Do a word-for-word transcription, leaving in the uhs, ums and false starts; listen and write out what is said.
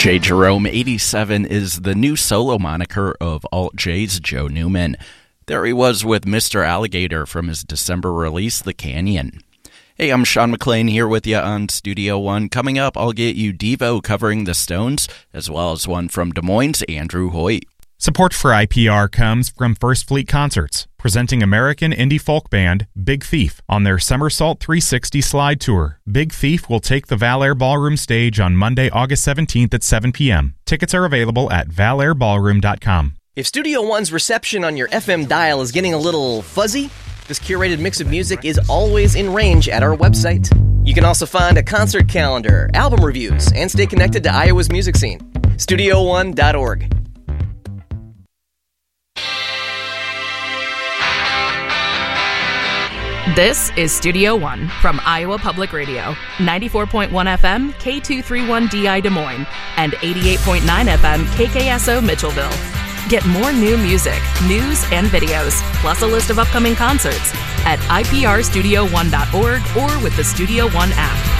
J. Jerome eighty-seven is the new solo moniker of Alt J's Joe Newman. There he was with Mister Alligator from his December release, The Canyon. Hey, I'm Sean McLean here with you on Studio One. Coming up, I'll get you Devo covering the Stones, as well as one from Des Moines, Andrew Hoyt. Support for I P R comes from First Fleet Concerts, presenting American indie folk band Big Thief on their Somersault three sixty Slide Tour. Big Thief will take the Valair Ballroom stage on Monday, August seventeenth at seven p.m. Tickets are available at valair ballroom dot com. If Studio One's reception on your F M dial is getting a little fuzzy, this curated mix of music is always in range at our website. You can also find a concert calendar, album reviews, and stay connected to Iowa's music scene. studio one dot org. This is Studio One from Iowa Public Radio, ninety-four point one F M, K two thirty-one D I Des Moines, and eighty-eight point nine F M, K K S O Mitchellville. Get more new music, news, and videos, plus a list of upcoming concerts at I P R studio one dot org or with the Studio One app.